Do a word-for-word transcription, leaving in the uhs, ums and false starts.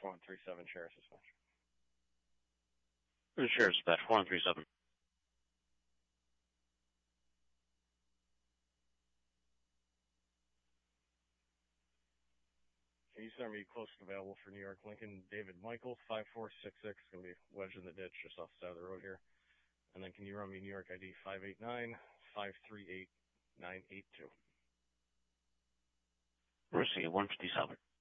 four one three seven, Sheriff Dispatch. Sheriff Dispatch, four one three seven. Can you send me closest available for New York Lincoln? David Michael, five four six six, going to be wedged in the ditch just off the side of the road here. And then can you run me New York I D five eight nine, five three eight, nine eight two? Receive one fifty-seven.